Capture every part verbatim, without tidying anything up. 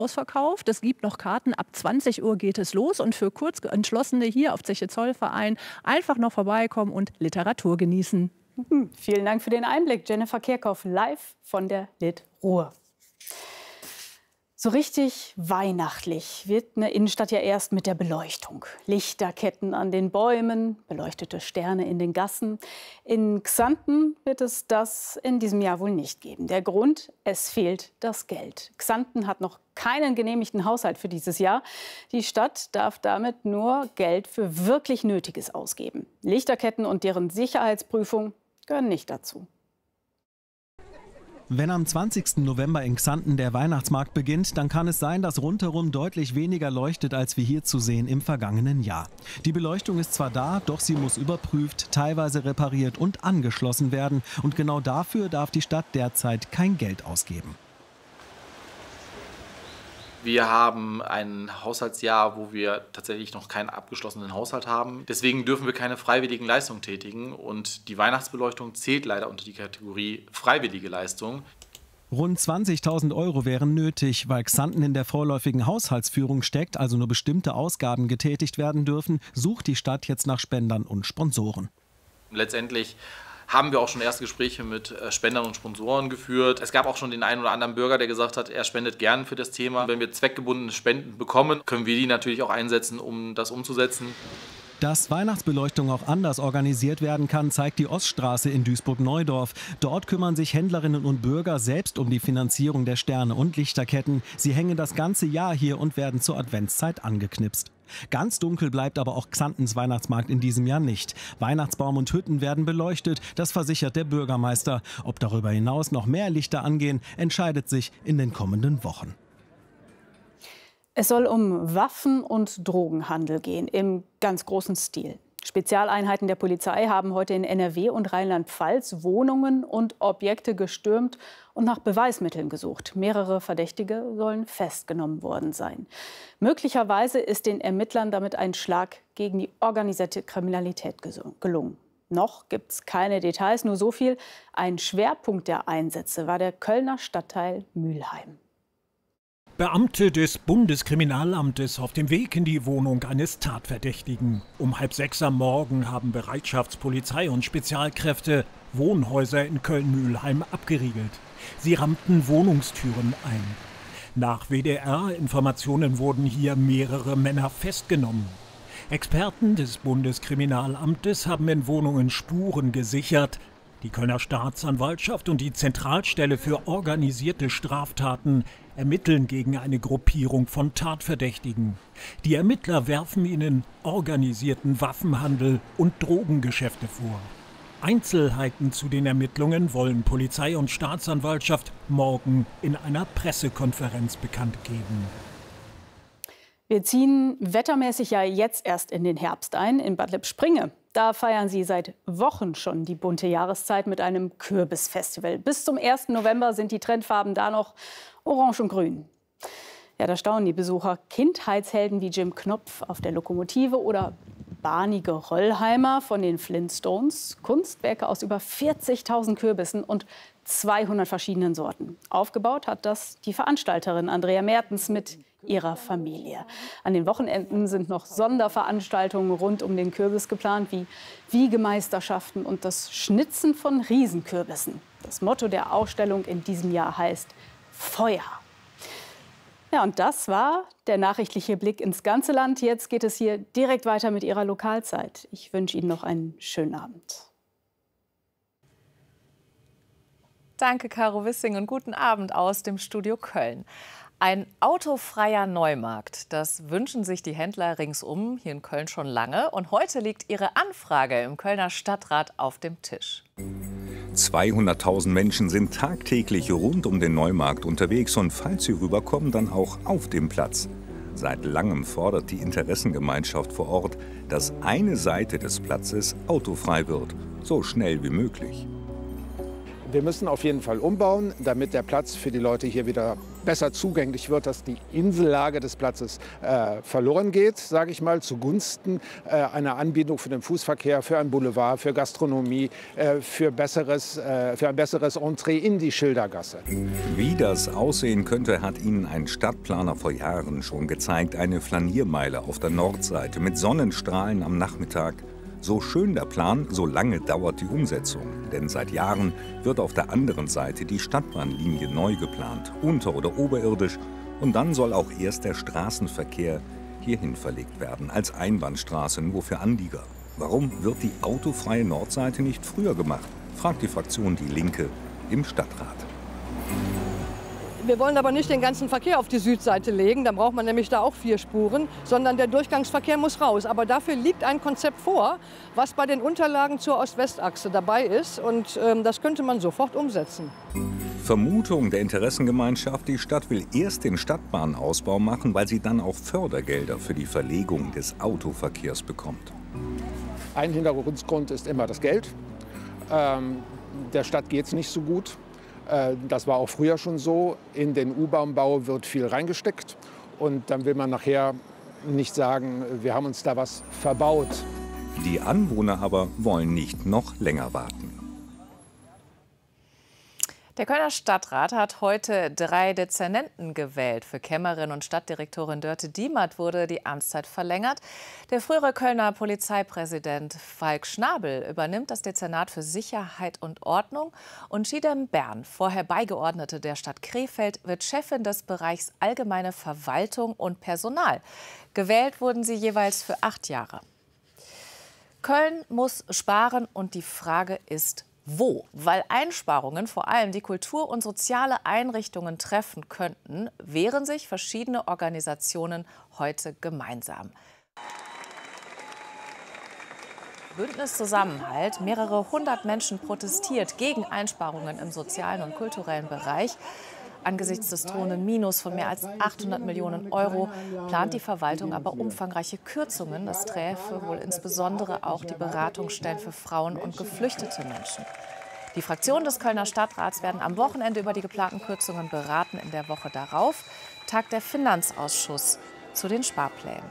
ausverkauft. Es gibt noch Karten. Ab zwanzig Uhr geht es los. Und für Kurzentschlossene hier auf Zeche Zollverein einfach noch vorbeikommen und Literatur genießen. Mhm. Vielen Dank für den Einblick. Jennifer Kerkhoff live von der Lit Ruhr. So richtig weihnachtlich wird eine Innenstadt ja erst mit der Beleuchtung. Lichterketten an den Bäumen, beleuchtete Sterne in den Gassen. In Xanten wird es das in diesem Jahr wohl nicht geben. Der Grund: es fehlt das Geld. Xanten hat noch keinen genehmigten Haushalt für dieses Jahr. Die Stadt darf damit nur Geld für wirklich Nötiges ausgeben. Lichterketten und deren Sicherheitsprüfung gehören nicht dazu. Wenn am zwanzigsten November in Xanten der Weihnachtsmarkt beginnt, dann kann es sein, dass rundherum deutlich weniger leuchtet, als wir hier zu sehen im vergangenen Jahr. Die Beleuchtung ist zwar da, doch sie muss überprüft, teilweise repariert und angeschlossen werden. Und genau dafür darf die Stadt derzeit kein Geld ausgeben. Wir haben ein Haushaltsjahr, wo wir tatsächlich noch keinen abgeschlossenen Haushalt haben. Deswegen dürfen wir keine freiwilligen Leistungen tätigen. Und die Weihnachtsbeleuchtung zählt leider unter die Kategorie freiwillige Leistung. Rund zwanzigtausend Euro wären nötig, weil Xanten in der vorläufigen Haushaltsführung steckt, also nur bestimmte Ausgaben getätigt werden dürfen, sucht die Stadt jetzt nach Spendern und Sponsoren. Letztendlich haben wir auch schon erste Gespräche mit Spendern und Sponsoren geführt. Es gab auch schon den einen oder anderen Bürger, der gesagt hat, er spendet gern für das Thema. Wenn wir zweckgebundene Spenden bekommen, können wir die natürlich auch einsetzen, um das umzusetzen. Dass Weihnachtsbeleuchtung auch anders organisiert werden kann, zeigt die Oststraße in Duisburg-Neudorf. Dort kümmern sich Händlerinnen und Bürger selbst um die Finanzierung der Sterne und Lichterketten. Sie hängen das ganze Jahr hier und werden zur Adventszeit angeknipst. Ganz dunkel bleibt aber auch Xantens Weihnachtsmarkt in diesem Jahr nicht. Weihnachtsbaum und Hütten werden beleuchtet, das versichert der Bürgermeister. Ob darüber hinaus noch mehr Lichter angehen, entscheidet sich in den kommenden Wochen. Es soll um Waffen- und Drogenhandel gehen, im ganz großen Stil. Spezialeinheiten der Polizei haben heute in N R W und Rheinland-Pfalz Wohnungen und Objekte gestürmt und nach Beweismitteln gesucht. Mehrere Verdächtige sollen festgenommen worden sein. Möglicherweise ist den Ermittlern damit ein Schlag gegen die organisierte Kriminalität gelungen. Noch gibt es keine Details, nur so viel: ein Schwerpunkt der Einsätze war der Kölner Stadtteil Mülheim. Beamte des Bundeskriminalamtes auf dem Weg in die Wohnung eines Tatverdächtigen. Um halb sechs am Morgen haben Bereitschaftspolizei und Spezialkräfte Wohnhäuser in Köln-Mülheim abgeriegelt. Sie rammten Wohnungstüren ein. Nach W D R-Informationen wurden hier mehrere Männer festgenommen. Experten des Bundeskriminalamtes haben in Wohnungen Spuren gesichert. Die Kölner Staatsanwaltschaft und die Zentralstelle für organisierte Straftaten ermitteln gegen eine Gruppierung von Tatverdächtigen. Die Ermittler werfen ihnen organisierten Waffenhandel und Drogengeschäfte vor. Einzelheiten zu den Ermittlungen wollen Polizei und Staatsanwaltschaft morgen in einer Pressekonferenz bekannt geben. Wir ziehen wettermäßig ja jetzt erst in den Herbst ein, in Bad Lippspringe. Da feiern sie seit Wochen schon die bunte Jahreszeit mit einem Kürbisfestival. Bis zum ersten November sind die Trendfarben da noch orange und grün. Ja, da staunen die Besucher. Kindheitshelden wie Jim Knopf auf der Lokomotive oder Barnige Rollheimer von den Flintstones. Kunstwerke aus über vierzigtausend Kürbissen und zweihundert verschiedenen Sorten. Aufgebaut hat das die Veranstalterin Andrea Mertens mit ihrer Familie. An den Wochenenden sind noch Sonderveranstaltungen rund um den Kürbis geplant, wie Wiegemeisterschaften und das Schnitzen von Riesenkürbissen. Das Motto der Ausstellung in diesem Jahr heißt Feuer. Ja, und das war der nachrichtliche Blick ins ganze Land. Jetzt geht es hier direkt weiter mit Ihrer Lokalzeit. Ich wünsche Ihnen noch einen schönen Abend. Danke, Caro Wissing, und guten Abend aus dem Studio Köln. Ein autofreier Neumarkt, das wünschen sich die Händler ringsum hier in Köln schon lange. Und heute liegt ihre Anfrage im Kölner Stadtrat auf dem Tisch. zweihunderttausend Menschen sind tagtäglich rund um den Neumarkt unterwegs und falls sie rüberkommen, dann auch auf dem Platz. Seit langem fordert die Interessengemeinschaft vor Ort, dass eine Seite des Platzes autofrei wird, so schnell wie möglich. Wir müssen auf jeden Fall umbauen, damit der Platz für die Leute hier wieder besser zugänglich wird, dass die Insellage des Platzes äh, verloren geht, sage ich mal, zugunsten äh, einer Anbindung für den Fußverkehr, für ein Boulevard, für Gastronomie, äh, für, besseres, äh, für ein besseres Entree in die Schildergasse. Wie das aussehen könnte, hat Ihnen ein Stadtplaner vor Jahren schon gezeigt. Eine Flaniermeile auf der Nordseite mit Sonnenstrahlen am Nachmittag. So schön der Plan, so lange dauert die Umsetzung. Denn seit Jahren wird auf der anderen Seite die Stadtbahnlinie neu geplant, unter- oder oberirdisch. Und dann soll auch erst der Straßenverkehr hierhin verlegt werden, als Einbahnstraße nur für Anlieger. Warum wird die autofreie Nordseite nicht früher gemacht, fragt die Fraktion Die Linke im Stadtrat. Wir wollen aber nicht den ganzen Verkehr auf die Südseite legen, dann braucht man nämlich da auch vier Spuren, sondern der Durchgangsverkehr muss raus. Aber dafür liegt ein Konzept vor, was bei den Unterlagen zur Ost-West-Achse dabei ist, und ähm, das könnte man sofort umsetzen. Vermutung der Interessengemeinschaft, die Stadt will erst den Stadtbahnausbau machen, weil sie dann auch Fördergelder für die Verlegung des Autoverkehrs bekommt. Ein Hintergrund ist immer das Geld. Ähm, der Stadt geht es nicht so gut. Das war auch früher schon so. In den U-Bahn-Bau wird viel reingesteckt. Und dann will man nachher nicht sagen, wir haben uns da was verbaut. Die Anwohner aber wollen nicht noch länger warten. Der Kölner Stadtrat hat heute drei Dezernenten gewählt. Für Kämmerin und Stadtdirektorin Dörte Diemert wurde die Amtszeit verlängert. Der frühere Kölner Polizeipräsident Falk Schnabel übernimmt das Dezernat für Sicherheit und Ordnung. Und Chidem Bern, vorher Beigeordnete der Stadt Krefeld, wird Chefin des Bereichs Allgemeine Verwaltung und Personal. Gewählt wurden sie jeweils für acht Jahre. Köln muss sparen, und die Frage ist, wo? Weil Einsparungen vor allem die Kultur- und soziale Einrichtungen treffen könnten, wehren sich verschiedene Organisationen heute gemeinsam. Bündnis Zusammenhalt, mehrere hundert Menschen protestiert gegen Einsparungen im sozialen und kulturellen Bereich. Angesichts des drohenden Minus von mehr als achthundert Millionen Euro plant die Verwaltung aber umfangreiche Kürzungen. Das träfe wohl insbesondere auch die Beratungsstellen für Frauen und geflüchtete Menschen. Die Fraktionen des Kölner Stadtrats werden am Wochenende über die geplanten Kürzungen beraten. In der Woche darauf tagt der Finanzausschuss zu den Sparplänen.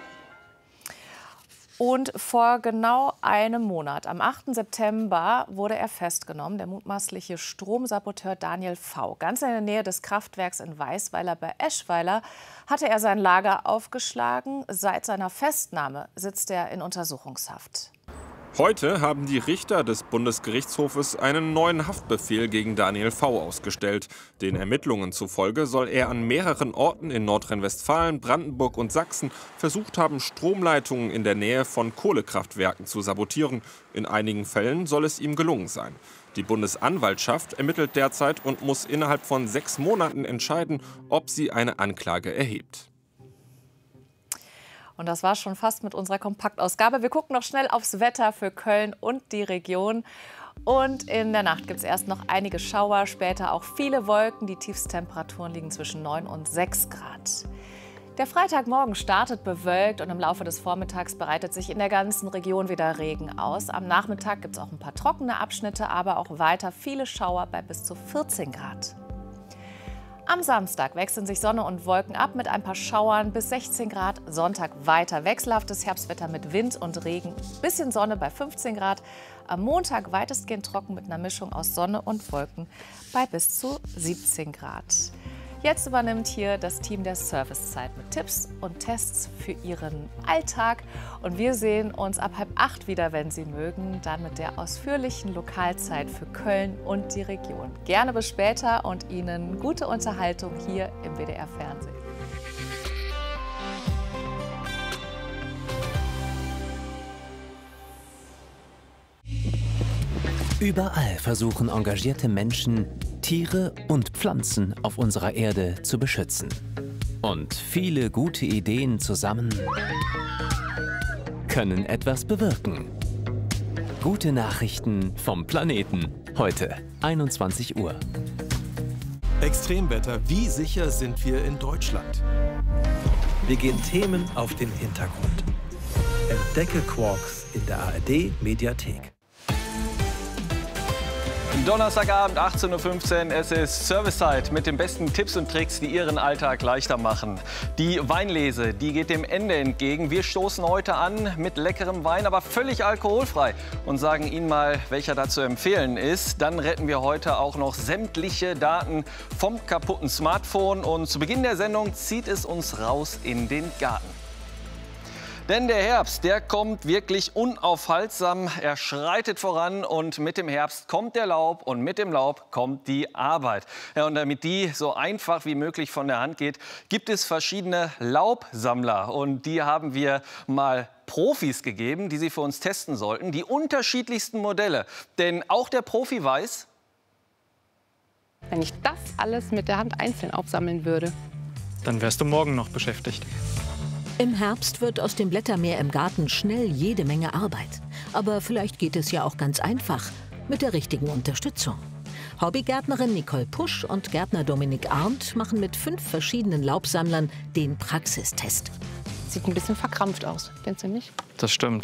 Und vor genau einem Monat, am achten September, wurde er festgenommen, der mutmaßliche Stromsaboteur Daniel V. Ganz in der Nähe des Kraftwerks in Weisweiler bei Eschweiler hatte er sein Lager aufgeschlagen. Seit seiner Festnahme sitzt er in Untersuchungshaft. Heute haben die Richter des Bundesgerichtshofes einen neuen Haftbefehl gegen Daniel V. ausgestellt. Den Ermittlungen zufolge soll er an mehreren Orten in Nordrhein-Westfalen, Brandenburg und Sachsen versucht haben, Stromleitungen in der Nähe von Kohlekraftwerken zu sabotieren. In einigen Fällen soll es ihm gelungen sein. Die Bundesanwaltschaft ermittelt derzeit und muss innerhalb von sechs Monaten entscheiden, ob sie eine Anklage erhebt. Und das war schon fast mit unserer Kompaktausgabe. Wir gucken noch schnell aufs Wetter für Köln und die Region. Und in der Nacht gibt es erst noch einige Schauer, später auch viele Wolken. Die Tiefstemperaturen liegen zwischen neun und sechs Grad. Der Freitagmorgen startet bewölkt und im Laufe des Vormittags breitet sich in der ganzen Region wieder Regen aus. Am Nachmittag gibt es auch ein paar trockene Abschnitte, aber auch weiter viele Schauer bei bis zu vierzehn Grad. Am Samstag wechseln sich Sonne und Wolken ab mit ein paar Schauern bis sechzehn Grad. Sonntag weiter wechselhaftes Herbstwetter mit Wind und Regen. Bisschen Sonne bei fünfzehn Grad. Am Montag weitestgehend trocken mit einer Mischung aus Sonne und Wolken bei bis zu siebzehn Grad. Jetzt übernimmt hier das Team der Servicezeit mit Tipps und Tests für Ihren Alltag. Und wir sehen uns ab halb acht wieder, wenn Sie mögen, dann mit der ausführlichen Lokalzeit für Köln und die Region. Gerne bis später und Ihnen gute Unterhaltung hier im W D R Fernsehen. Überall versuchen engagierte Menschen, Tiere und Pflanzen auf unserer Erde zu beschützen. Und viele gute Ideen zusammen können etwas bewirken. Gute Nachrichten vom Planeten. Heute, einundzwanzig Uhr. Extremwetter. Wie sicher sind wir in Deutschland? Wir gehen Themen auf den Hintergrund. Entdecke Quarks in der A R D Mediathek. Donnerstagabend, achtzehn Uhr fünfzehn. Es ist Servicezeit mit den besten Tipps und Tricks, die Ihren Alltag leichter machen. Die Weinlese, die geht dem Ende entgegen. Wir stoßen heute an mit leckerem Wein, aber völlig alkoholfrei und sagen Ihnen mal, welcher da zu empfehlen ist. Dann retten wir heute auch noch sämtliche Daten vom kaputten Smartphone. Und zu Beginn der Sendung zieht es uns raus in den Garten. Denn der Herbst, der kommt wirklich unaufhaltsam. Er schreitet voran und mit dem Herbst kommt der Laub und mit dem Laub kommt die Arbeit. Ja, und damit die so einfach wie möglich von der Hand geht, gibt es verschiedene Laubsammler. Und die haben wir mal Profis gegeben, die sie für uns testen sollten. Die unterschiedlichsten Modelle. Denn auch der Profi weiß, wenn ich das alles mit der Hand einzeln aufsammeln würde, dann wärst du morgen noch beschäftigt. Im Herbst wird aus dem Blättermeer im Garten schnell jede Menge Arbeit. Aber vielleicht geht es ja auch ganz einfach, mit der richtigen Unterstützung. Hobbygärtnerin Nicole Pusch und Gärtner Dominik Arndt machen mit fünf verschiedenen Laubsammlern den Praxistest. Sieht ein bisschen verkrampft aus, findest du nicht? Das stimmt.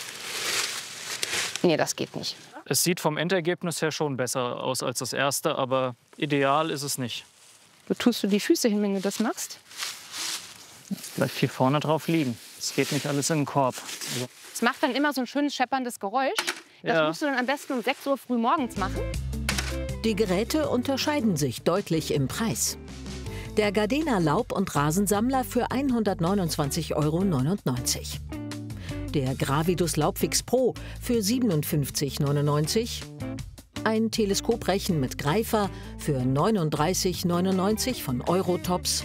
Nee, das geht nicht. Es sieht vom Endergebnis her schon besser aus als das erste, aber ideal ist es nicht. Wo tust du die Füße hin, wenn du das machst? Bleibt hier vorne drauf liegen. Es geht nicht alles in den Korb. Also. Es macht dann immer so ein schönes schepperndes Geräusch. Das Ja. musst du dann am besten um sechs Uhr früh morgens machen. Die Geräte unterscheiden sich deutlich im Preis. Der Gardena Laub- und Rasensammler für hundertneunundzwanzig Euro neunundneunzig. Der Gravidus Laubfix Pro für siebenundfünfzig Euro neunundneunzig. Ein Teleskoprechen mit Greifer für neununddreißig Euro neunundneunzig von Eurotops.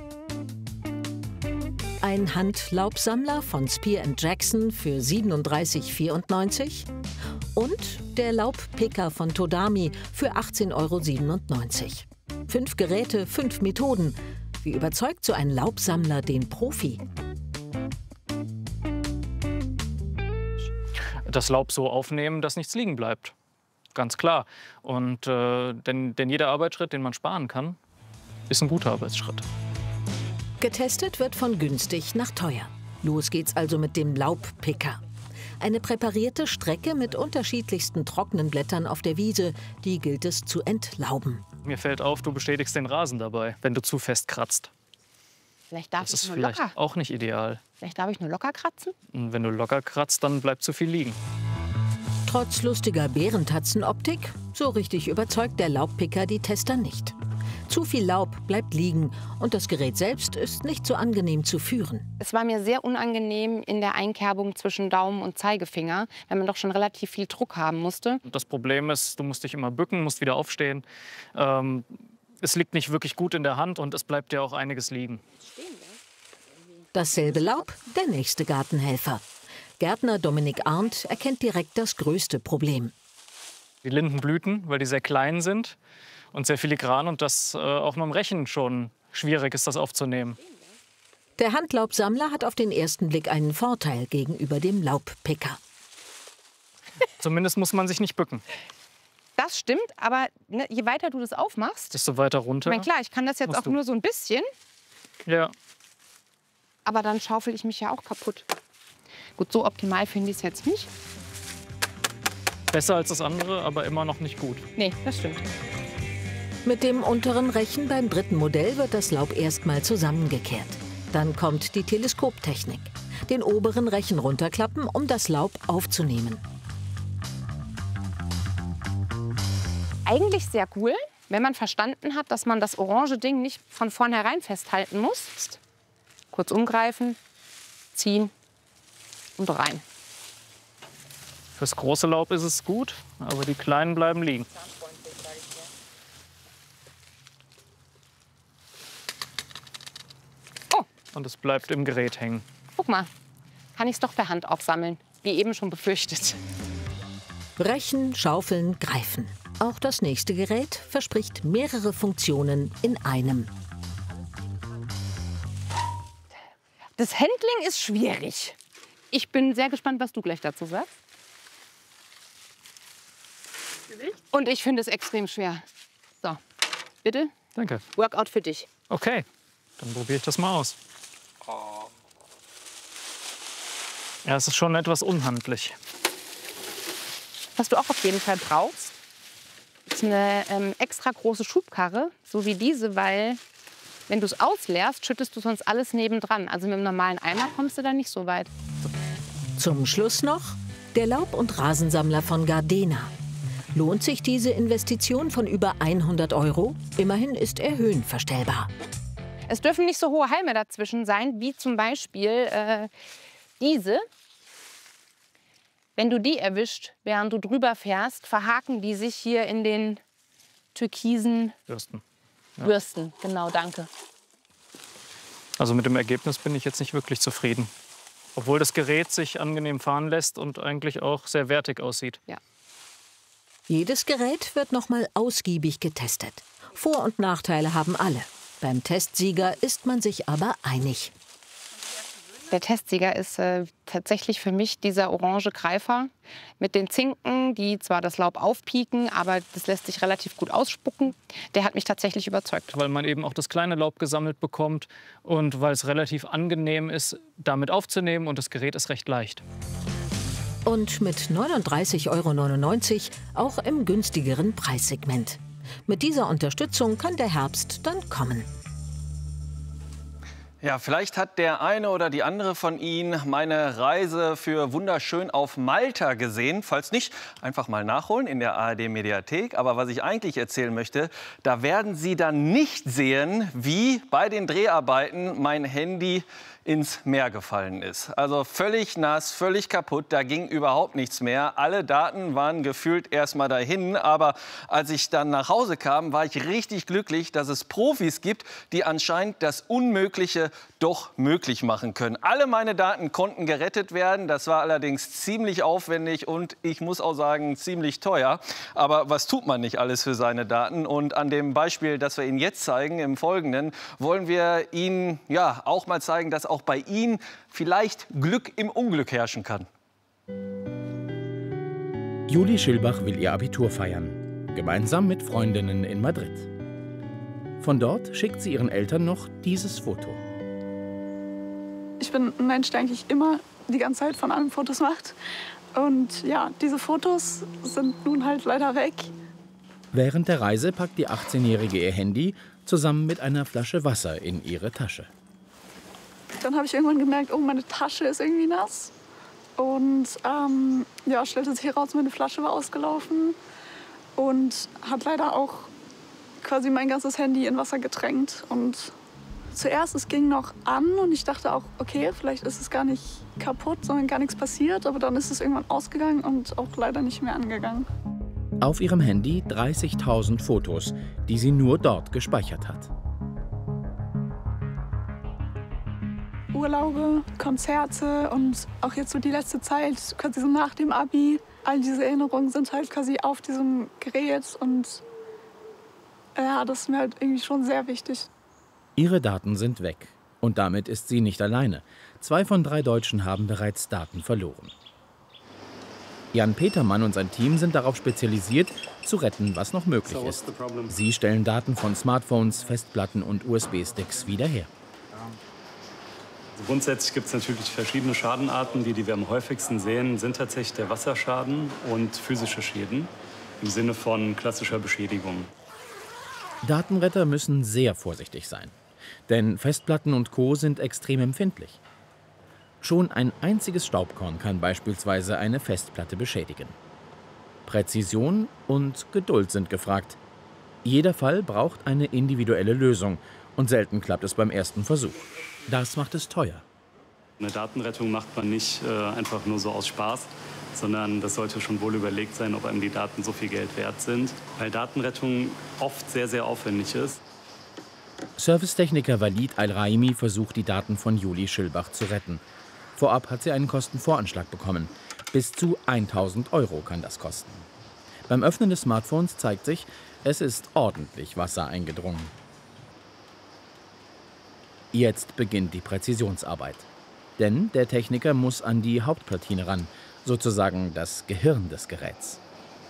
Ein Handlaubsammler von Spear and Jackson für siebenunddreißig Euro vierundneunzig. Und der Laubpicker von Todami für achtzehn Euro siebenundneunzig. Fünf Geräte, fünf Methoden. Wie überzeugt so ein Laubsammler den Profi? Das Laub so aufnehmen, dass nichts liegen bleibt. Ganz klar. Und äh, denn, denn jeder Arbeitsschritt, den man sparen kann, ist ein guter Arbeitsschritt. Getestet wird von günstig nach teuer. Los geht's also mit dem Laubpicker. Eine präparierte Strecke mit unterschiedlichsten trockenen Blättern auf der Wiese, die gilt es zu entlauben. Mir fällt auf, du bestätigst den Rasen dabei, wenn du zu fest kratzt. Vielleicht darf Das ich ist nur vielleicht locker. auch nicht ideal. Vielleicht darf ich nur locker kratzen. Und wenn du locker kratzt, dann bleibt zu viel liegen. Trotz lustiger Bärentatzenoptik, so richtig überzeugt der Laubpicker die Tester nicht. Zu viel Laub bleibt liegen und das Gerät selbst ist nicht so angenehm zu führen. Es war mir sehr unangenehm in der Einkerbung zwischen Daumen und Zeigefinger, weil man doch schon relativ viel Druck haben musste. Und das Problem ist, du musst dich immer bücken, musst wieder aufstehen. Ähm, es liegt nicht wirklich gut in der Hand und es bleibt dir auch einiges liegen. Dasselbe Laub, der nächste Gartenhelfer. Gärtner Dominik Arndt erkennt direkt das größte Problem. Die Lindenblüten, weil die sehr klein sind und sehr filigran und das äh, auch mit dem Rechen schon schwierig ist, das aufzunehmen. Der Handlaubsammler hat auf den ersten Blick einen Vorteil gegenüber dem Laubpicker. Zumindest muss man sich nicht bücken. Das stimmt, aber ne, je weiter du das aufmachst, Desto weiter runter. ich meine, klar, ich kann das jetzt musst auch du. nur so ein bisschen, Ja. aber dann schaufel ich mich ja auch kaputt. Gut, so optimal finde ich es jetzt nicht. Besser als das andere, aber immer noch nicht gut. Nee, das stimmt. Mit dem unteren Rechen beim dritten Modell wird das Laub erstmal zusammengekehrt. Dann kommt die Teleskoptechnik. Den oberen Rechen runterklappen, um das Laub aufzunehmen. Eigentlich sehr cool, wenn man verstanden hat, dass man das orange Ding nicht von vornherein festhalten muss. Kurz umgreifen, ziehen und rein. Fürs große Laub ist es gut, aber die kleinen bleiben liegen. Oh. Und es bleibt im Gerät hängen. Guck mal, kann ich es doch per Hand aufsammeln, wie eben schon befürchtet. Rechen, schaufeln, greifen. Auch das nächste Gerät verspricht mehrere Funktionen in einem. Das Handling ist schwierig. Ich bin sehr gespannt, was du gleich dazu sagst. Und ich finde es extrem schwer. So, bitte. Danke. Workout für dich. Okay, dann probiere ich das mal aus. Ja, es ist schon etwas unhandlich. Was du auch auf jeden Fall brauchst, brauchst eine ähm, extra große Schubkarre, so wie diese, weil wenn du es ausleerst, schüttest du sonst alles nebendran. Also mit einem normalen Eimer kommst du da nicht so weit. Zum Schluss noch der Laub- und Rasensammler von Gardena. Lohnt sich diese Investition von über hundert Euro? Immerhin ist er höhenverstellbar. Es dürfen nicht so hohe Halme dazwischen sein, wie zum Beispiel äh, diese. Wenn du die erwischt, während du drüber fährst, verhaken die sich hier in den türkisen Bürsten. Ja. Bürsten. Genau, danke. Also mit dem Ergebnis bin ich jetzt nicht wirklich zufrieden. Obwohl das Gerät sich angenehm fahren lässt und eigentlich auch sehr wertig aussieht. Ja. Jedes Gerät wird noch mal ausgiebig getestet. Vor- und Nachteile haben alle. Beim Testsieger ist man sich aber einig. Der Testsieger ist äh, tatsächlich für mich dieser orange Greifer mit den Zinken, die zwar das Laub aufpieken, aber das lässt sich relativ gut ausspucken. Der hat mich tatsächlich überzeugt. Weil man eben auch das kleine Laub gesammelt bekommt und weil es relativ angenehm ist, damit aufzunehmen und das Gerät ist recht leicht. Und mit neununddreißig Euro neunundneunzig auch im günstigeren Preissegment. Mit dieser Unterstützung kann der Herbst dann kommen. Ja, vielleicht hat der eine oder die andere von Ihnen meine Reise für wunderschön auf Malta gesehen. Falls nicht, einfach mal nachholen in der A R D-Mediathek. Aber was ich eigentlich erzählen möchte, da werden Sie dann nicht sehen, wie bei den Dreharbeiten mein Handy ins Meer gefallen ist. Also völlig nass, völlig kaputt, da ging überhaupt nichts mehr. Alle Daten waren gefühlt erstmal dahin, aber als ich dann nach Hause kam, war ich richtig glücklich, dass es Profis gibt, die anscheinend das Unmögliche doch möglich machen können. Alle meine Daten konnten gerettet werden, das war allerdings ziemlich aufwendig und ich muss auch sagen, ziemlich teuer. Aber was tut man nicht alles für seine Daten? Und an dem Beispiel, das wir Ihnen jetzt zeigen, im Folgenden, wollen wir Ihnen ja auch mal zeigen, dass auch bei Ihnen vielleicht Glück im Unglück herrschen kann. Julie Schilbach will ihr Abitur feiern, gemeinsam mit Freundinnen in Madrid. Von dort schickt sie ihren Eltern noch dieses Foto. Ich bin ein Mensch, der eigentlich immer die ganze Zeit von allem Fotos macht. Und ja, diese Fotos sind nun halt leider weg. Während der Reise packt die achtzehnjährige ihr Handy zusammen mit einer Flasche Wasser in ihre Tasche. Dann habe ich irgendwann gemerkt, oh, meine Tasche ist irgendwie nass. Und ähm, ja, stellte sich heraus, meine Flasche war ausgelaufen. Und hat leider auch quasi mein ganzes Handy in Wasser getränkt. Und zuerst, es ging noch an und ich dachte auch, okay, vielleicht ist es gar nicht kaputt, sondern gar nichts passiert. Aber dann ist es irgendwann ausgegangen und auch leider nicht mehr angegangen. Auf ihrem Handy dreißigtausend Fotos, die sie nur dort gespeichert hat. Urlaube, Konzerte und auch jetzt so die letzte Zeit, quasi so nach dem Abi. All diese Erinnerungen sind halt quasi auf diesem Gerät und ja, das ist mir halt irgendwie schon sehr wichtig. Ihre Daten sind weg und damit ist sie nicht alleine. Zwei von drei Deutschen haben bereits Daten verloren. Jan Petermann und sein Team sind darauf spezialisiert, zu retten, was noch möglich ist. Sie stellen Daten von Smartphones, Festplatten und U S B-Sticks wieder her. Grundsätzlich gibt es natürlich verschiedene Schadenarten. Die, die wir am häufigsten sehen, sind tatsächlich der Wasserschaden und physische Schäden im Sinne von klassischer Beschädigung. Datenretter müssen sehr vorsichtig sein, denn Festplatten und Co. sind extrem empfindlich. Schon ein einziges Staubkorn kann beispielsweise eine Festplatte beschädigen. Präzision und Geduld sind gefragt. Jeder Fall braucht eine individuelle Lösung und selten klappt es beim ersten Versuch. Das macht es teuer. Eine Datenrettung macht man nicht äh, einfach nur so aus Spaß, sondern das sollte schon wohl überlegt sein, ob einem die Daten so viel Geld wert sind, weil Datenrettung oft sehr, sehr aufwendig ist. Servicetechniker Walid Al-Raimi versucht, die Daten von Julie Schilbach zu retten. Vorab hat sie einen Kostenvoranschlag bekommen. Bis zu tausend Euro kann das kosten. Beim Öffnen des Smartphones zeigt sich, es ist ordentlich Wasser eingedrungen. Jetzt beginnt die Präzisionsarbeit. Denn der Techniker muss an die Hauptplatine ran, sozusagen das Gehirn des Geräts.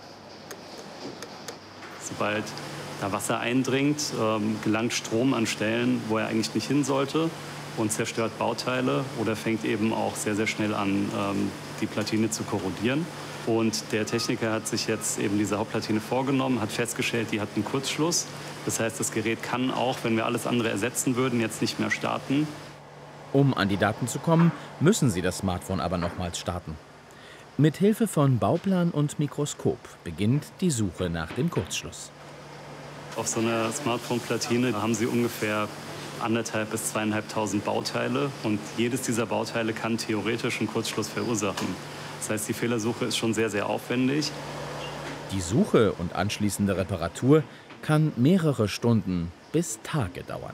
Sobald da Wasser eindringt, ähm, gelangt Strom an Stellen, wo er eigentlich nicht hin sollte und zerstört Bauteile oder fängt eben auch sehr, sehr schnell an, ähm, die Platine zu korrodieren. Und der Techniker hat sich jetzt eben diese Hauptplatine vorgenommen, hat festgestellt, die hat einen Kurzschluss. Das heißt, das Gerät kann auch, wenn wir alles andere ersetzen würden, jetzt nicht mehr starten. Um an die Daten zu kommen, müssen Sie das Smartphone aber nochmals starten. Mit Hilfe von Bauplan und Mikroskop beginnt die Suche nach dem Kurzschluss. Auf so einer Smartphone-Platine haben Sie ungefähr anderthalb bis zweieinhalbtausend Bauteile. Und jedes dieser Bauteile kann theoretisch einen Kurzschluss verursachen. Das heißt, die Fehlersuche ist schon sehr, sehr aufwendig. Die Suche und anschließende Reparatur kann mehrere Stunden bis Tage dauern.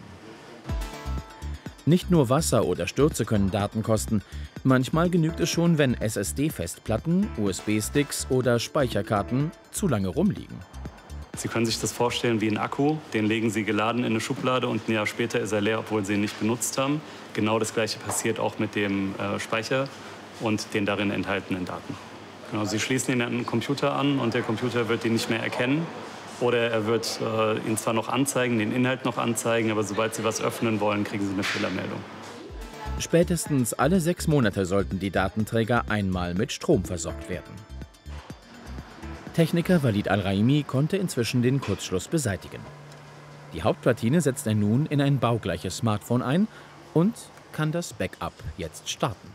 Nicht nur Wasser oder Stürze können Daten kosten. Manchmal genügt es schon, wenn S S D-Festplatten, U S B-Sticks oder Speicherkarten zu lange rumliegen. Sie können sich das vorstellen wie ein Akku. Den legen Sie geladen in eine Schublade und ein Jahr später ist er leer, obwohl Sie ihn nicht benutzt haben. Genau das Gleiche passiert auch mit dem äh, Speicher und den darin enthaltenen Daten. Genau, Sie schließen ihn an einen Computer an und der Computer wird ihn nicht mehr erkennen. Oder er wird äh, ihn zwar noch anzeigen, den Inhalt noch anzeigen, aber sobald Sie was öffnen wollen, kriegen Sie eine Fehlermeldung. Spätestens alle sechs Monate sollten die Datenträger einmal mit Strom versorgt werden. Techniker Walid Al-Raimi konnte inzwischen den Kurzschluss beseitigen. Die Hauptplatine setzt er nun in ein baugleiches Smartphone ein und kann das Backup jetzt starten.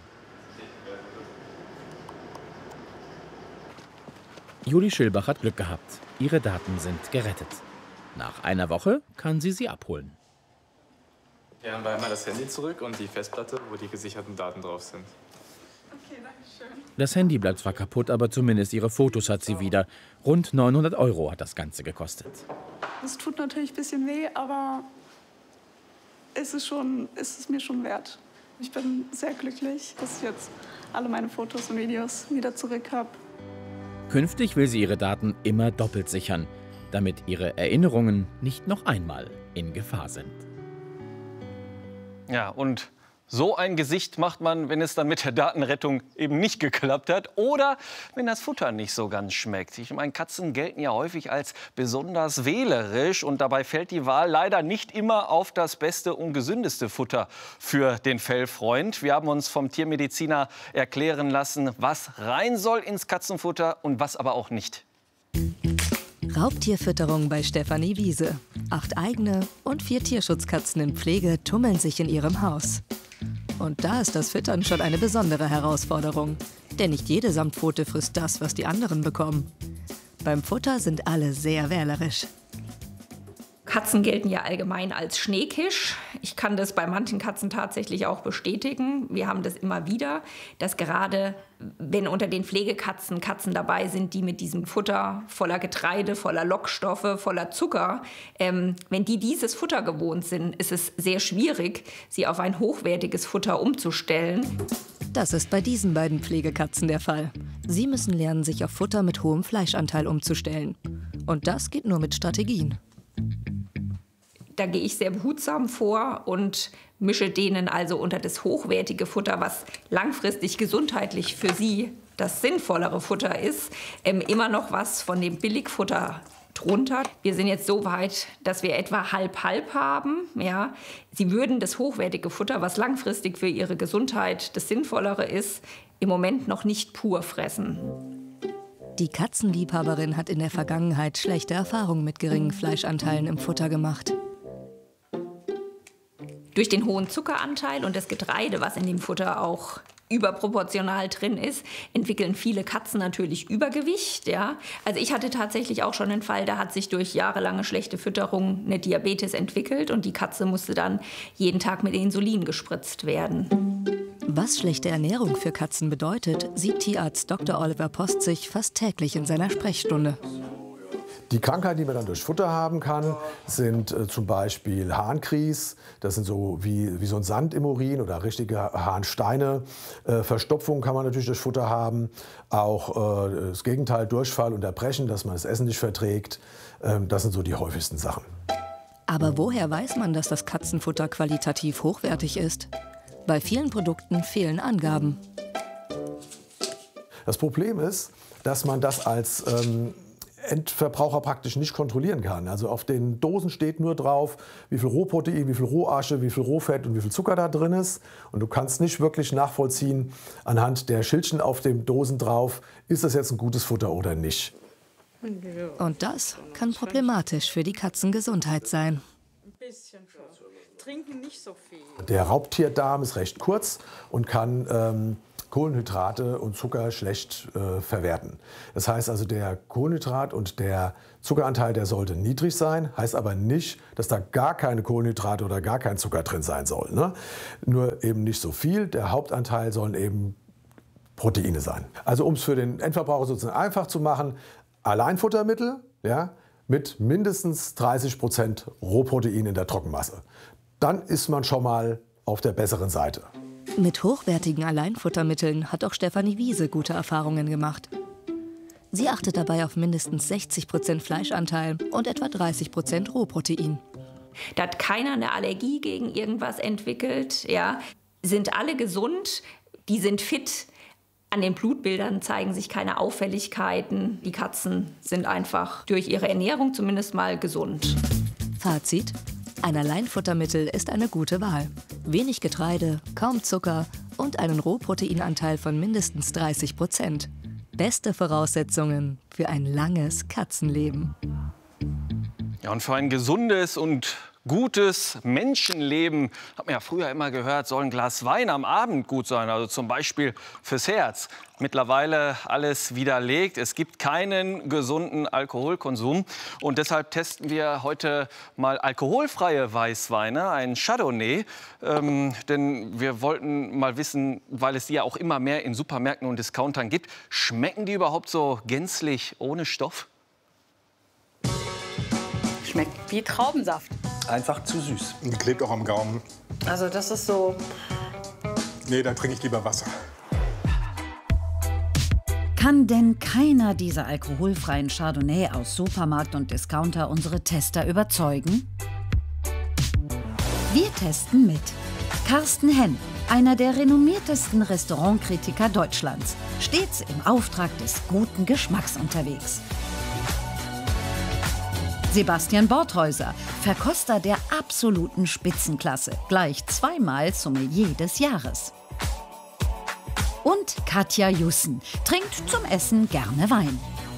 Juli Schilbach hat Glück gehabt. Ihre Daten sind gerettet. Nach einer Woche kann sie sie abholen. Hier haben wir einmal das Handy zurück und die Festplatte, wo die gesicherten Daten drauf sind. Okay, danke schön. Das Handy bleibt zwar kaputt, aber zumindest ihre Fotos hat sie wieder. Rund neunhundert Euro hat das Ganze gekostet. Es tut natürlich ein bisschen weh, aber es ist, schon, es ist mir schon wert. Ich bin sehr glücklich, dass ich jetzt alle meine Fotos und Videos wieder zurück habe. Künftig will sie ihre Daten immer doppelt sichern, damit ihre Erinnerungen nicht noch einmal in Gefahr sind. Ja, und so ein Gesicht macht man, wenn es dann mit der Datenrettung eben nicht geklappt hat oder wenn das Futter nicht so ganz schmeckt. Ich meine, Katzen gelten ja häufig als besonders wählerisch und dabei fällt die Wahl leider nicht immer auf das beste und gesündeste Futter für den Fellfreund. Wir haben uns vom Tiermediziner erklären lassen, was rein soll ins Katzenfutter und was aber auch nicht. Raubtierfütterung bei Stefanie Wiese. Acht eigene und vier Tierschutzkatzen in Pflege tummeln sich in ihrem Haus. Und da ist das Füttern schon eine besondere Herausforderung. Denn nicht jede Samtpfote frisst das, was die anderen bekommen. Beim Futter sind alle sehr wählerisch. Katzen gelten ja allgemein als Schneekisch. Ich kann das bei manchen Katzen tatsächlich auch bestätigen. Wir haben das immer wieder, dass gerade wenn unter den Pflegekatzen Katzen dabei sind, die mit diesem Futter voller Getreide, voller Lockstoffe, voller Zucker, ähm, wenn die dieses Futter gewohnt sind, ist es sehr schwierig, sie auf ein hochwertiges Futter umzustellen. Das ist bei diesen beiden Pflegekatzen der Fall. Sie müssen lernen, sich auf Futter mit hohem Fleischanteil umzustellen. Und das geht nur mit Strategien. Da gehe ich sehr behutsam vor und mische denen also unter das hochwertige Futter, was langfristig gesundheitlich für sie das sinnvollere Futter ist, ähm, immer noch was von dem Billigfutter drunter. Wir sind jetzt so weit, dass wir etwa halb-halb haben. Ja. Sie würden das hochwertige Futter, was langfristig für ihre Gesundheit das sinnvollere ist, im Moment noch nicht pur fressen. Die Katzenliebhaberin hat in der Vergangenheit schlechte Erfahrungen mit geringen Fleischanteilen im Futter gemacht. Durch den hohen Zuckeranteil und das Getreide, was in dem Futter auch überproportional drin ist, entwickeln viele Katzen natürlich Übergewicht. Ja? Also ich hatte tatsächlich auch schon einen Fall, da hat sich durch jahrelange schlechte Fütterung eine Diabetes entwickelt und die Katze musste dann jeden Tag mit Insulin gespritzt werden. Was schlechte Ernährung für Katzen bedeutet, sieht Tierarzt Doktor Oliver Postzig fast täglich in seiner Sprechstunde. Die Krankheiten, die man dann durch Futter haben kann, sind äh, zum Beispiel Harnkries. Das sind so wie, wie so ein Sand im Urin oder richtige Harnsteine. Äh, Verstopfung kann man natürlich durch Futter haben. Auch äh, das Gegenteil, Durchfall und Erbrechen, dass man das Essen nicht verträgt. Äh, das sind so die häufigsten Sachen. Aber woher weiß man, dass das Katzenfutter qualitativ hochwertig ist? Bei vielen Produkten fehlen Angaben. Das Problem ist, dass man das als ähm, Endverbraucher praktisch nicht kontrollieren kann. Also auf den Dosen steht nur drauf, wie viel Rohprotein, wie viel Rohasche, wie viel Rohfett und wie viel Zucker da drin ist. Und du kannst nicht wirklich nachvollziehen anhand der Schildchen auf den Dosen drauf, ist das jetzt ein gutes Futter oder nicht. Und das kann problematisch für die Katzengesundheit sein. Trinken nicht so viel. Der Raubtierdarm ist recht kurz und kann ähm, Kohlenhydrate und Zucker schlecht äh, verwerten. Das heißt also, der Kohlenhydrat- und der Zuckeranteil, der sollte niedrig sein, heißt aber nicht, dass da gar keine Kohlenhydrate oder gar kein Zucker drin sein soll. Ne? Nur eben nicht so viel. Der Hauptanteil sollen eben Proteine sein. Also um es für den Endverbraucher sozusagen einfach zu machen, Alleinfuttermittel, ja, mit mindestens dreißig Prozent Rohprotein in der Trockenmasse. Dann ist man schon mal auf der besseren Seite. Mit hochwertigen Alleinfuttermitteln hat auch Stefanie Wiese gute Erfahrungen gemacht. Sie achtet dabei auf mindestens sechzig Prozent Fleischanteil und etwa dreißig Prozent Rohprotein. Da hat keiner eine Allergie gegen irgendwas entwickelt. Ja. Sind alle gesund, die sind fit. An den Blutbildern zeigen sich keine Auffälligkeiten. Die Katzen sind einfach durch ihre Ernährung zumindest mal gesund. Fazit: Ein Alleinfuttermittel ist eine gute Wahl. Wenig Getreide, kaum Zucker und einen Rohproteinanteil von mindestens dreißig Prozent. Beste Voraussetzungen für ein langes Katzenleben. Ja, und für ein gesundes und gutes Menschenleben, hat man ja früher immer gehört, soll ein Glas Wein am Abend gut sein, also zum Beispiel fürs Herz. Mittlerweile alles widerlegt. Es gibt keinen gesunden Alkoholkonsum. Und deshalb testen wir heute mal alkoholfreie Weißweine, ein Chardonnay. Ähm, denn wir wollten mal wissen, weil es die ja auch immer mehr in Supermärkten und Discountern gibt, schmecken die überhaupt so gänzlich ohne Stoff? Schmeckt wie Traubensaft. Einfach zu süß. Die klebt auch am Gaumen. Also das ist so... Nee, da trinke ich lieber Wasser. Kann denn keiner dieser alkoholfreien Chardonnay aus Supermarkt und Discounter unsere Tester überzeugen? Wir testen mit Carsten Henn, einer der renommiertesten Restaurantkritiker Deutschlands, stets im Auftrag des guten Geschmacks unterwegs. Sebastian Borthäuser, Verkoster der absoluten Spitzenklasse, gleich zweimal Sommelier des Jahres. Und Katja Jussen, trinkt zum Essen gerne Wein.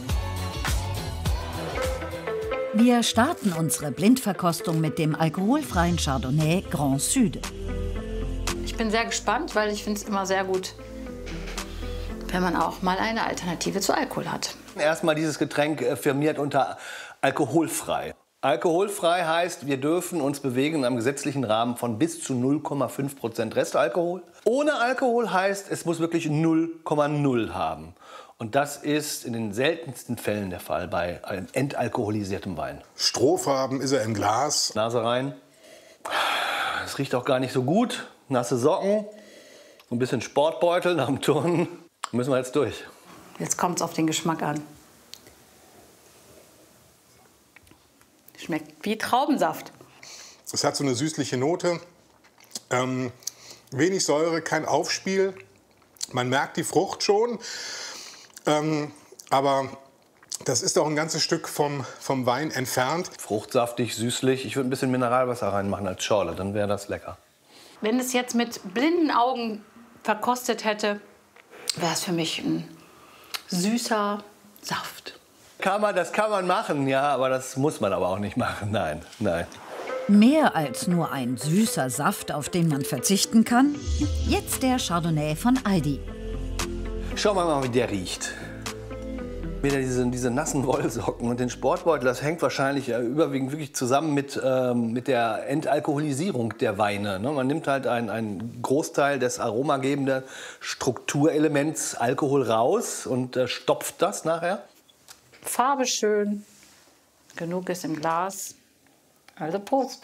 Wir starten unsere Blindverkostung mit dem alkoholfreien Chardonnay Grand Sud. Ich bin sehr gespannt, weil ich finde es immer sehr gut, wenn man auch mal eine Alternative zu Alkohol hat. Erstmal dieses Getränk firmiert unter alkoholfrei. Alkoholfrei heißt, wir dürfen uns bewegen in einem gesetzlichen Rahmen von bis zu null Komma fünf Prozent Restalkohol. Ohne Alkohol heißt, es muss wirklich null Komma null haben. Und das ist in den seltensten Fällen der Fall bei einem entalkoholisiertem Wein. Strohfarben ist er im Glas. Nase rein. Es riecht auch gar nicht so gut. Nasse Socken, so ein bisschen Sportbeutel nach dem Turnen. Müssen wir jetzt durch. Jetzt kommt es auf den Geschmack an. Schmeckt wie Traubensaft. Es hat so eine süßliche Note, ähm, wenig Säure, kein Aufspiel. Man merkt die Frucht schon, ähm, aber das ist auch ein ganzes Stück vom, vom Wein entfernt. Fruchtsaftig, süßlich. Ich würde ein bisschen Mineralwasser reinmachen als Schorle, dann wäre das lecker. Wenn es jetzt mit blinden Augen verkostet hätte, wäre es für mich ein süßer Saft. Kann man, das kann man machen, ja, aber das muss man aber auch nicht machen. Nein, nein. Mehr als nur ein süßer Saft, auf den man verzichten kann? Jetzt der Chardonnay von Aldi. Schauen wir mal, wie der riecht. Wieder diese, diese nassen Wollsocken und den Sportbeutel, das hängt wahrscheinlich überwiegend wirklich zusammen mit, ähm, mit der Entalkoholisierung der Weine. Ne? Man nimmt halt einen, einen Großteil des aromagebenden Strukturelements Alkohol raus und äh, stopft das nachher. Farbe schön, genug ist im Glas. Also Prost.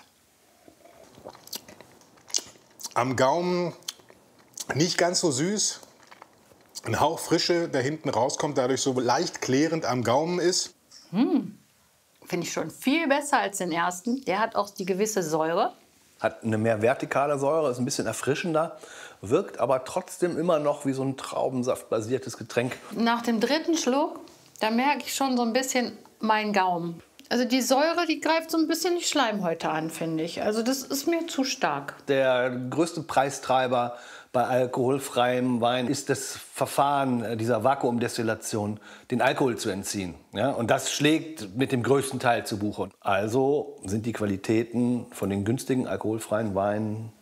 Am Gaumen nicht ganz so süß. Ein Hauch Frische, der hinten rauskommt, dadurch so leicht klärend am Gaumen ist. Hm. Finde ich schon viel besser als den ersten. Der hat auch die gewisse Säure. Hat eine mehr vertikale Säure, ist ein bisschen erfrischender, wirkt aber trotzdem immer noch wie so ein traubensaftbasiertes Getränk. Nach dem dritten Schluck, da merke ich schon so ein bisschen meinen Gaumen. Also die Säure, die greift so ein bisschen die Schleimhäute an, finde ich. Also das ist mir zu stark. Der größte Preistreiber bei alkoholfreiem Wein ist das Verfahren dieser Vakuumdestillation, den Alkohol zu entziehen. Ja, und das schlägt mit dem größten Teil zu Buche. Also sind die Qualitäten von den günstigen alkoholfreien Weinen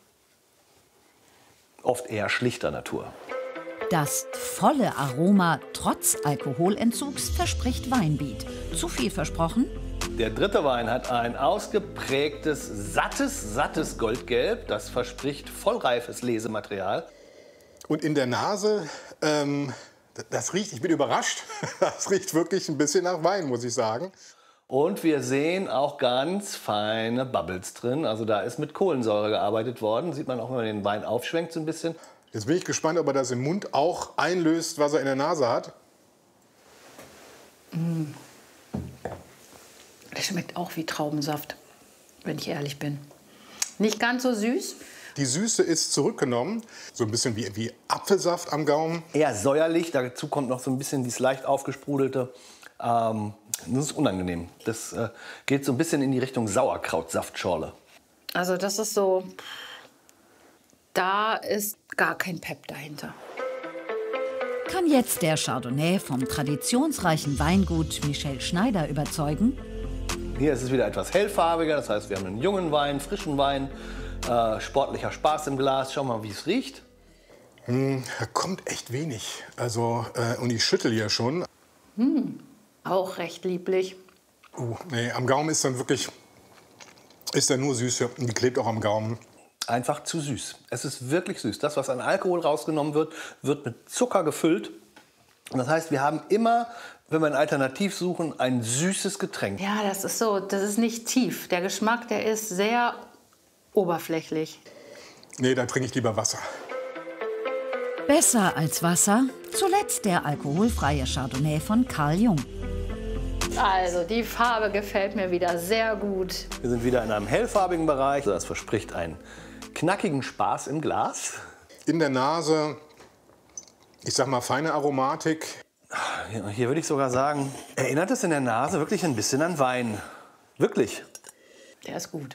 oft eher schlichter Natur. Das volle Aroma trotz Alkoholentzugs verspricht Weinbiet. Zu viel versprochen? Der dritte Wein hat ein ausgeprägtes, sattes, sattes Goldgelb. Das verspricht vollreifes Lesematerial. Und in der Nase, ähm, das riecht, ich bin überrascht, das riecht wirklich ein bisschen nach Wein, muss ich sagen. Und wir sehen auch ganz feine Bubbles drin. Also da ist mit Kohlensäure gearbeitet worden. Sieht man auch, wenn man den Wein aufschwenkt so ein bisschen. Jetzt bin ich gespannt, ob er das im Mund auch einlöst, was er in der Nase hat. Mm. Das schmeckt auch wie Traubensaft, wenn ich ehrlich bin. Nicht ganz so süß. Die Süße ist zurückgenommen, so ein bisschen wie, wie Apfelsaft am Gaumen. Eher säuerlich, dazu kommt noch so ein bisschen dieses leicht aufgesprudelte. Ähm, das ist unangenehm. Das äh, geht so ein bisschen in die Richtung Sauerkrautsaftschorle. Also das ist so, da ist gar kein Pep dahinter. Kann jetzt der Chardonnay vom traditionsreichen Weingut Michel Schneider überzeugen? Hier ist es wieder etwas hellfarbiger, das heißt, wir haben einen jungen Wein, frischen Wein, äh, sportlicher Spaß im Glas. Schau mal, wie es riecht. Hm, da kommt echt wenig. Also, äh, und ich schüttel hier schon. Hm, auch recht lieblich. Uh, nee, am Gaumen ist dann wirklich, ist dann nur Süße und die klebt auch am Gaumen. Einfach zu süß. Es ist wirklich süß. Das, was an Alkohol rausgenommen wird, wird mit Zucker gefüllt. Und das heißt, wir haben immer, wenn wir ein Alternativ suchen, ein süßes Getränk. Ja, das ist so, das ist nicht tief. Der Geschmack, der ist sehr oberflächlich. Nee, da trinke ich lieber Wasser. Besser als Wasser? Zuletzt der alkoholfreie Chardonnay von Carl Jung. Also, die Farbe gefällt mir wieder sehr gut. Wir sind wieder in einem hellfarbigen Bereich. Das verspricht einen knackigen Spaß im Glas. In der Nase, ich sag mal, feine Aromatik. Hier würde ich sogar sagen, erinnert es in der Nase wirklich ein bisschen an Wein. Wirklich. Der ist gut.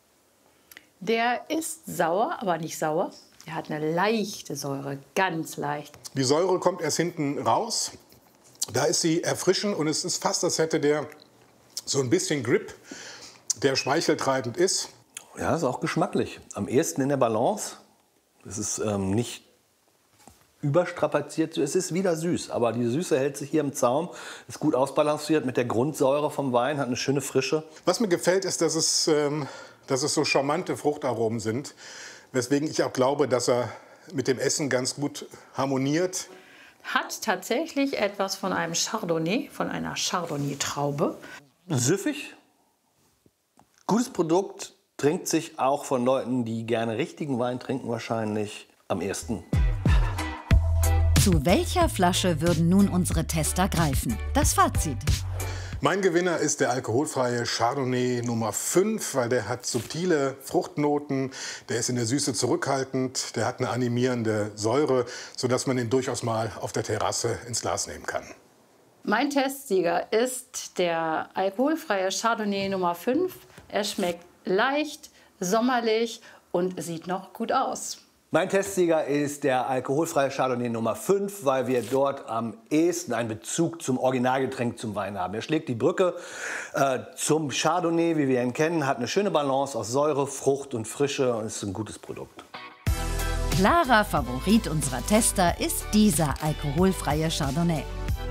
Der ist sauer, aber nicht sauer. Er hat eine leichte Säure, ganz leicht. Die Säure kommt erst hinten raus. Da ist sie erfrischend und es ist fast, als hätte der so ein bisschen Grip, der speicheltreibend ist. Ja, ist auch geschmacklich. Am ehesten in der Balance. Es ist ähm, nicht überstrapaziert. Es ist wieder süß, aber die Süße hält sich hier im Zaum. Ist gut ausbalanciert mit der Grundsäure vom Wein, hat eine schöne Frische. Was mir gefällt, ist, dass es, ähm, dass es so charmante Fruchtaromen sind. Weswegen ich auch glaube, dass er mit dem Essen ganz gut harmoniert. Hat tatsächlich etwas von einem Chardonnay, von einer Chardonnay-Traube. Süffig, gutes Produkt, trinkt sich auch von Leuten, die gerne richtigen Wein trinken, wahrscheinlich am ehesten. Zu welcher Flasche würden nun unsere Tester greifen? Das Fazit. Mein Gewinner ist der alkoholfreie Chardonnay Nummer fünf, weil der hat subtile Fruchtnoten, der ist in der Süße zurückhaltend, der hat eine animierende Säure, sodass man ihn durchaus mal auf der Terrasse ins Glas nehmen kann. Mein Testsieger ist der alkoholfreie Chardonnay Nummer fünf. Er schmeckt leicht, sommerlich und sieht noch gut aus. Mein Testsieger ist der alkoholfreie Chardonnay Nummer fünf, weil wir dort am ehesten einen Bezug zum Originalgetränk zum Wein haben. Er schlägt die Brücke äh, zum Chardonnay, wie wir ihn kennen, hat eine schöne Balance aus Säure, Frucht und Frische und ist ein gutes Produkt. Klarer Favorit unserer Tester ist dieser alkoholfreie Chardonnay.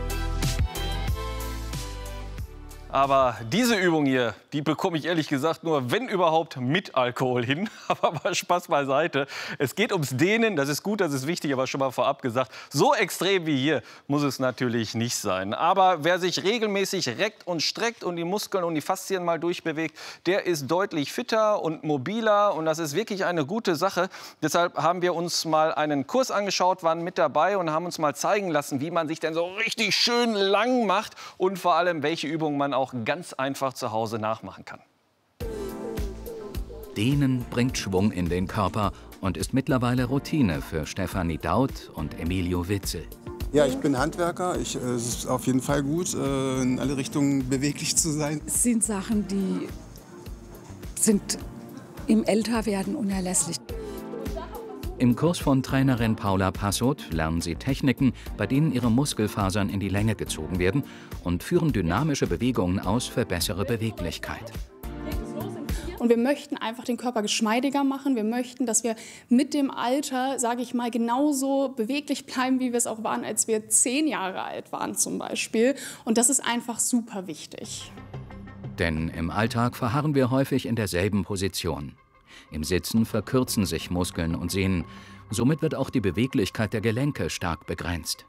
Aber diese Übung hier, die bekomme ich ehrlich gesagt nur, wenn überhaupt, mit Alkohol hin. Aber mal Spaß beiseite. Es geht ums Dehnen, das ist gut, das ist wichtig, aber schon mal vorab gesagt, so extrem wie hier muss es natürlich nicht sein. Aber wer sich regelmäßig reckt und streckt und die Muskeln und die Faszien mal durchbewegt, der ist deutlich fitter und mobiler und das ist wirklich eine gute Sache. Deshalb haben wir uns mal einen Kurs angeschaut, waren mit dabei und haben uns mal zeigen lassen, wie man sich denn so richtig schön lang macht und vor allem, welche Übungen man auch auch ganz einfach zu Hause nachmachen kann. Dehnen bringt Schwung in den Körper und ist mittlerweile Routine für Stefanie Daut und Emilio Witzel. Ja, ich bin Handwerker. Ich, äh, es ist auf jeden Fall gut, äh, in alle Richtungen beweglich zu sein. Es sind Sachen, die sind im Älterwerden unerlässlich. Im Kurs von Trainerin Paula Passot lernen Sie Techniken, bei denen Ihre Muskelfasern in die Länge gezogen werden und führen dynamische Bewegungen aus für bessere Beweglichkeit. Und wir möchten einfach den Körper geschmeidiger machen. Wir möchten, dass wir mit dem Alter, sage ich mal, genauso beweglich bleiben, wie wir es auch waren, als wir zehn Jahre alt waren zum Beispiel. Und das ist einfach super wichtig. Denn im Alltag verharren wir häufig in derselben Position. Im Sitzen verkürzen sich Muskeln und Sehnen. Somit wird auch die Beweglichkeit der Gelenke stark begrenzt.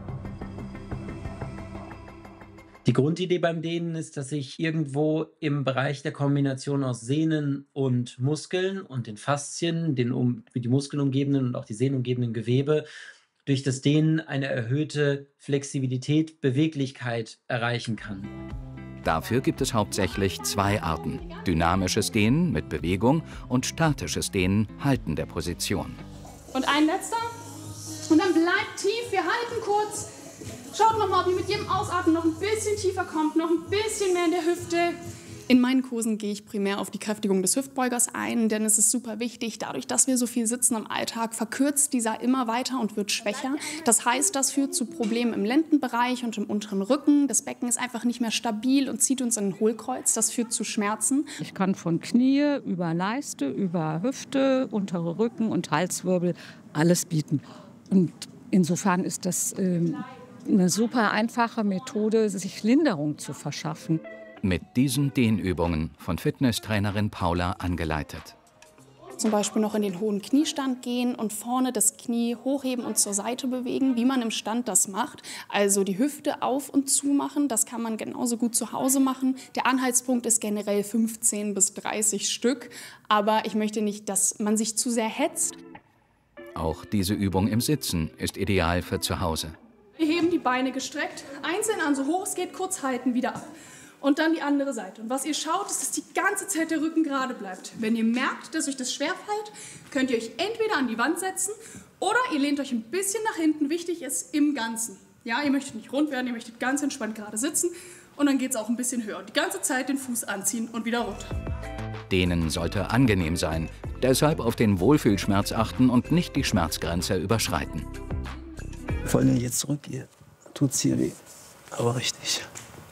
Die Grundidee beim Dehnen ist, dass ich irgendwo im Bereich der Kombination aus Sehnen und Muskeln und den Faszien, den um, die Muskeln umgebenden und auch die Sehnen umgebenden Gewebe, durch das Dehnen eine erhöhte Flexibilität, Beweglichkeit erreichen kann. Dafür gibt es hauptsächlich zwei Arten: dynamisches Dehnen mit Bewegung und statisches Dehnen, Halten der Position. Und ein letzter. Und dann bleibt tief, wir halten kurz. Schaut nochmal, ob ihr mit jedem Ausatmen noch ein bisschen tiefer kommt, noch ein bisschen mehr in der Hüfte. In meinen Kursen gehe ich primär auf die Kräftigung des Hüftbeugers ein, denn es ist super wichtig. Dadurch, dass wir so viel sitzen im Alltag, verkürzt dieser immer weiter und wird schwächer. Das heißt, das führt zu Problemen im Lendenbereich und im unteren Rücken. Das Becken ist einfach nicht mehr stabil und zieht uns in ein Hohlkreuz. Das führt zu Schmerzen. Ich kann von Knie über Leiste, über Hüfte, untere Rücken und Halswirbel alles bieten. Und insofern ist das ähm, eine super einfache Methode, sich Linderung zu verschaffen. Mit diesen Dehnübungen von Fitnesstrainerin Paula angeleitet. Zum Beispiel noch in den hohen Kniestand gehen und vorne das Knie hochheben und zur Seite bewegen, wie man im Stand das macht. Also die Hüfte auf und zu machen, das kann man genauso gut zu Hause machen. Der Anhaltspunkt ist generell fünfzehn bis dreißig Stück, aber ich möchte nicht, dass man sich zu sehr hetzt. Auch diese Übung im Sitzen ist ideal für zu Hause. Wir heben die Beine gestreckt, einzeln an, so hoch es geht, kurz halten, wieder ab. Und dann die andere Seite. Und was ihr schaut, ist, dass die ganze Zeit der Rücken gerade bleibt. Wenn ihr merkt, dass euch das schwerfällt, könnt ihr euch entweder an die Wand setzen oder ihr lehnt euch ein bisschen nach hinten. Wichtig ist im Ganzen. Ja, ihr möchtet nicht rund werden, ihr möchtet ganz entspannt gerade sitzen. Und dann geht es auch ein bisschen höher. Und die ganze Zeit den Fuß anziehen und wieder runter. Dehnen sollte angenehm sein. Deshalb auf den Wohlfühlschmerz achten und nicht die Schmerzgrenze überschreiten. Vor allem jetzt zurückgehe, tut's hier weh. Aber richtig.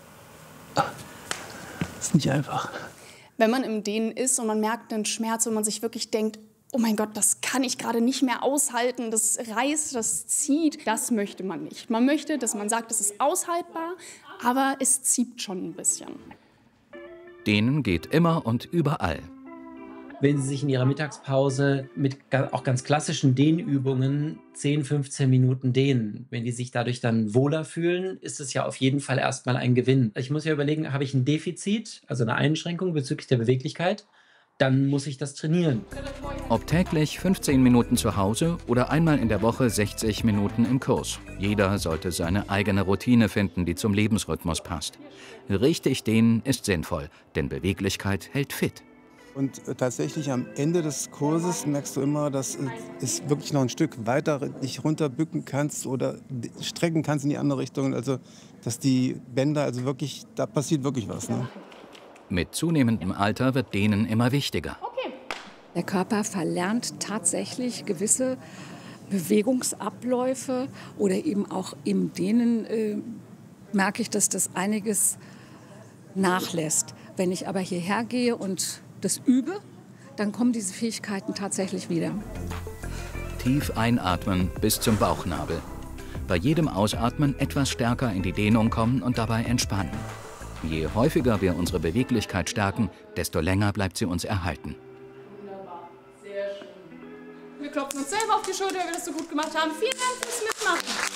Ist nicht einfach. Wenn man im Dehnen ist und man merkt einen Schmerz und man sich wirklich denkt, oh mein Gott, das kann ich gerade nicht mehr aushalten, das reißt, das zieht, das möchte man nicht. Man möchte, dass man sagt, es ist aushaltbar, aber es zieht schon ein bisschen. Dehnen geht immer und überall. Wenn Sie sich in Ihrer Mittagspause mit auch ganz klassischen Dehnübungen zehn, fünfzehn Minuten dehnen, wenn die sich dadurch dann wohler fühlen, ist es ja auf jeden Fall erstmal ein Gewinn. Ich muss ja überlegen, habe ich ein Defizit, also eine Einschränkung bezüglich der Beweglichkeit, dann muss ich das trainieren. Ob täglich fünfzehn Minuten zu Hause oder einmal in der Woche sechzig Minuten im Kurs. Jeder sollte seine eigene Routine finden, die zum Lebensrhythmus passt. Richtig dehnen ist sinnvoll, denn Beweglichkeit hält fit. Und tatsächlich am Ende des Kurses merkst du immer, dass es wirklich noch ein Stück weiter dich runterbücken kannst oder strecken kannst in die andere Richtung. Also, dass die Bänder, also wirklich, da passiert wirklich was. Ne? Mit zunehmendem Alter wird Dehnen immer wichtiger. Der Körper verlernt tatsächlich gewisse Bewegungsabläufe oder eben auch im Dehnen äh, merke ich, dass das einiges nachlässt. Wenn ich aber hierher gehe und das übe, dann kommen diese Fähigkeiten tatsächlich wieder. Tief einatmen bis zum Bauchnabel. Bei jedem Ausatmen etwas stärker in die Dehnung kommen und dabei entspannen. Je häufiger wir unsere Beweglichkeit stärken, desto länger bleibt sie uns erhalten. Wunderbar, sehr schön. Wir klopfen uns selber auf die Schulter, weil wir das so gut gemacht haben. Vielen Dank fürs Mitmachen.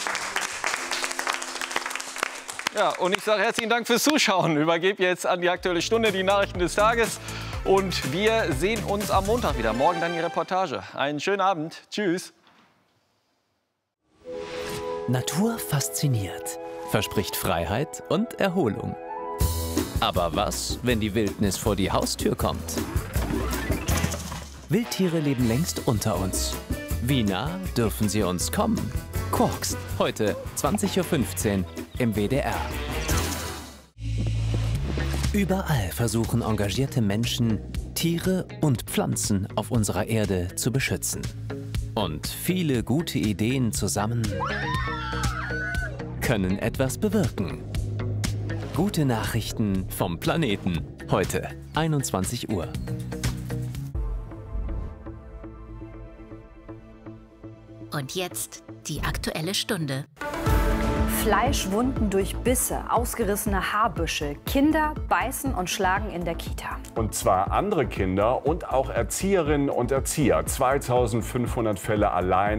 Ja, und ich sage herzlichen Dank fürs Zuschauen. Übergebe jetzt an die Aktuelle Stunde die Nachrichten des Tages. Und wir sehen uns am Montag wieder. Morgen dann die Reportage. Einen schönen Abend. Tschüss. Natur fasziniert, verspricht Freiheit und Erholung. Aber was, wenn die Wildnis vor die Haustür kommt? Wildtiere leben längst unter uns. Wie nah dürfen sie uns kommen? Quarks, heute zwanzig Uhr fünfzehn im W D R. Überall versuchen engagierte Menschen, Tiere und Pflanzen auf unserer Erde zu beschützen. Und viele gute Ideen zusammen können etwas bewirken. Gute Nachrichten vom Planeten. Heute, einundzwanzig Uhr. Und jetzt die Aktuelle Stunde. Fleischwunden durch Bisse, ausgerissene Haarbüsche. Kinder beißen und schlagen in der Kita. Und zwar andere Kinder und auch Erzieherinnen und Erzieher. zweitausendfünfhundert Fälle allein